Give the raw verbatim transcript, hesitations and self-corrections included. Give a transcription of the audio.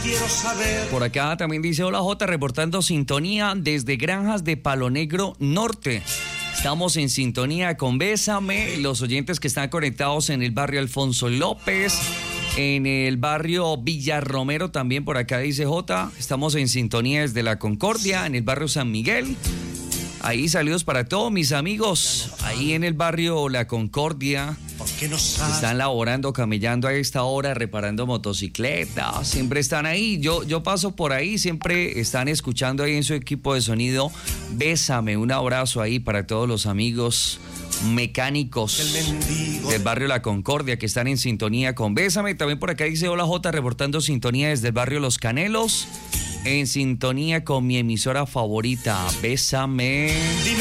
quiero saber. Por acá también dice: hola J, reportando sintonía desde Granjas de Palo Negro Norte. Estamos en sintonía con Bésame, los oyentes que están conectados en el barrio Alfonso López, en el barrio Villarromero también, por acá dice J, estamos en sintonía desde La Concordia, en el barrio San Miguel. Ahí saludos para todos mis amigos, ahí en el barrio La Concordia. Están laborando, camellando a esta hora, reparando motocicletas, siempre están ahí. Yo, yo paso por ahí, siempre están escuchando ahí en su equipo de sonido. Bésame, un abrazo ahí para todos los amigos mecánicos del barrio La Concordia que están en sintonía con Bésame. También por acá dice: hola J, reportando sintonía desde el barrio Los Canelos, en sintonía con mi emisora favorita, Bésame.